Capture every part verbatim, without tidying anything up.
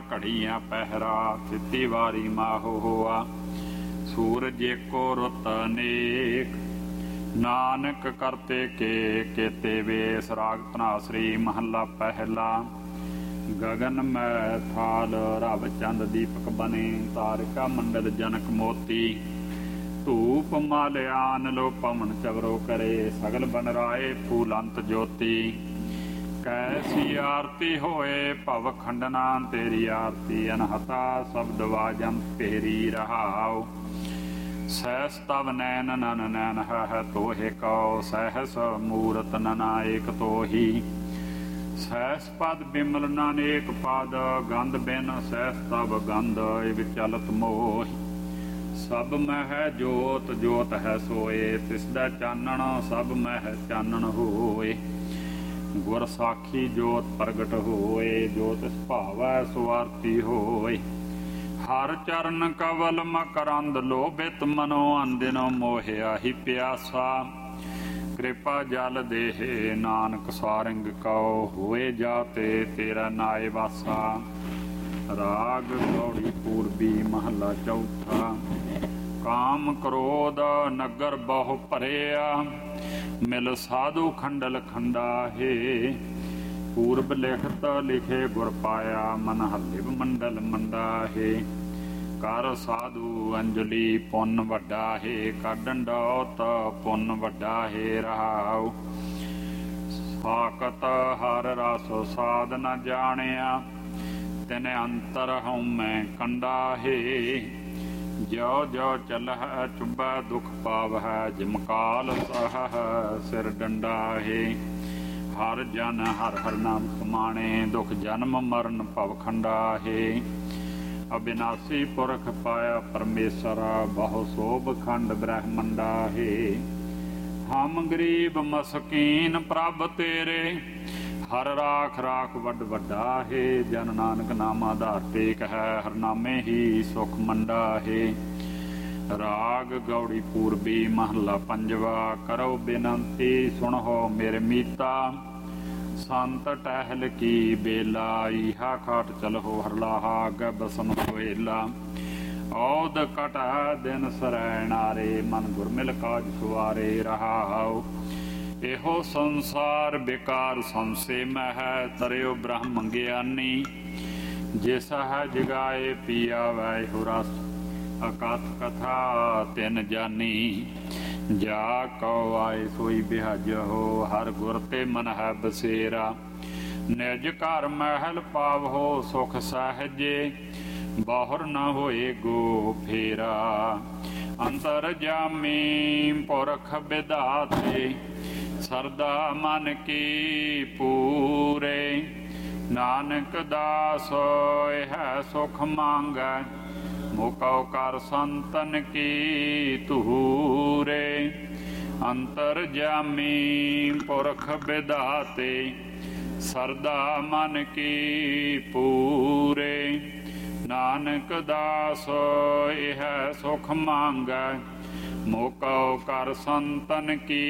घड़ियां पहरा तिती वारी माहो होआ। सूरज एको रुत अनेक नानक करते के केते वेस। राग धनासरी महला पहला। गगन मै थाल रब चंद दीपक बने। तारिका मंडल जनक मोती। धूप माल्यान लो पवन चवरो करे। सगल बन राए फूलंत ज्योति। कैसी आरती होए भव खंडना तेरी आरती। अनहता शब्द वाजम तेरी रहाओ। सहस तव नैन नन नैन है तोहे कौ। सहस मूरत नना एक तोही। सहस पद बिमल नानेक पद। गंध बिन सहस तब गंध विचलत मोहि। सब मह जोत जोत है सोए। तिसदा चानण सब मह चानण होए। गुर साखी जोत प्रगट होए। जोत भावै सुआरती होए। हर चरण कवल मकरंद लोभित मनो। अंदिनो मोहिया ही प्यासा। कृपा जल देहे नानक सारंग कौ। होए जाते तेरा नाय वासा। राग गौड़ी पूर्वी महला चौथा। काम क्रोध नगर बहु भरिया। मिल साधु खंडल खंडा है। पूर्व लिखत लिखे गुर पाया। मन हलिव मंडल मंडा है। कर साधु अंजलि पुन वड्डा है। काढन डौत पुन वड्डा है रहाओ। साकत हर रस साध न जानिया। तिन अंतर हूँ मैं कंडा है। जो जो चलह चुबा दुख पावह। जिमकाल सह सिर डंडा है। हर जन हर हर नाम समाणे। दुख जन्म मरण भव खंडा है। अविनाशी पुरख पाया परमेश्वर। बहु शोभ खंड ब्रह्मंडा है। हम गरीब मसकीन प्रभ तेरे। हर राख राख वड वड्डा है। जन नानक नाम आधार टेक है। हर नामे ही सुख मंडा है। राग गौड़ी पूर्वी महला पंजवा। करो बेनंती सुनहो मेरे मीता। संत टहल की बेला। इहा खाट चलहो हरलाहा। अग बसन सोएला। औद कट दिन सरैणारे। मन गुरमिल काज सुआरे रहाओ। एहो संसार बेकार संसे मह। तरियो ब्रह्म ज्ञानी। जिस है जगाए पिया वै हो रस। अकथ कथा तिन जानी। जा कौ आए सोई बिहज हो। हर गुर ते मन है बसेरा। निज घर महल पावहो सुख सहजे। बाहर न होए गो फेरा। अंतर जामी पुरख विधाते। सरदा मन की पूरे। नानक दास है सुख मांगै। मुकौ कर संतन की तूरे। अंतर जामी पुरख विधाते। सरदा मन की पूरे। नानक दास है सुख मांगै। मोकौ कर संतन की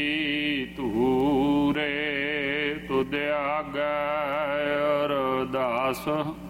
तूरे। तुद आगै अरदास।